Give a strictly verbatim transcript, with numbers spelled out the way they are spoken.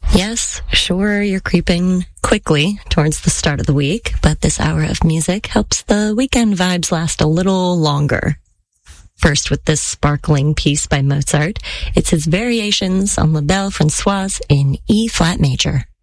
Yes, sure, you're creeping quickly towards the start of the week, but this hour of music helps the weekend vibes last a little longer. First with this sparkling piece by Mozart. It's his Variations on La Belle Françoise in E-flat major.